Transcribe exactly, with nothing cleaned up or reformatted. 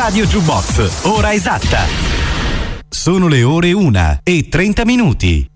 Radio Jukebox, ora esatta. Sono le ore una e trenta minuti.